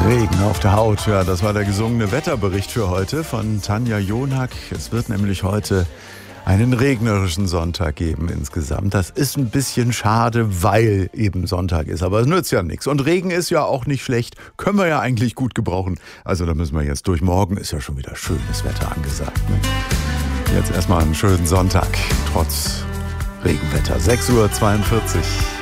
Regen auf der Haut, ja, das war der gesungene Wetterbericht für heute von Tanja Jonak. Es wird nämlich heute einen regnerischen Sonntag geben insgesamt. Das ist ein bisschen schade, weil eben Sonntag ist, aber es nützt ja nichts. Und Regen ist ja auch nicht schlecht, können wir ja eigentlich gut gebrauchen. Also da müssen wir jetzt durch. Morgen ist ja schon wieder schönes Wetter angesagt. Ne? Jetzt erstmal einen schönen Sonntag, trotz Regenwetter. 6:42 Uhr.